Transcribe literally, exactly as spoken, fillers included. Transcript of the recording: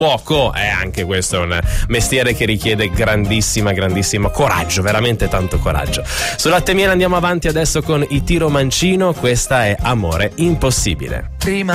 Cuoco, e anche questo è un mestiere che richiede grandissima, grandissimo coraggio, veramente tanto coraggio. Su Latte e Miele andiamo avanti adesso con I Tiro Mancino, questa è Amore Impossibile. Prima